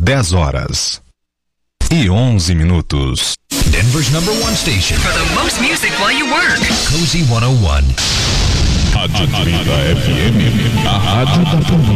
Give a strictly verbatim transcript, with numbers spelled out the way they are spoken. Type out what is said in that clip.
dez horas e onze minutos. Denver's number one station for the most music while you work. Cozy cento e um. Rádio trinta F M, a rádio da família.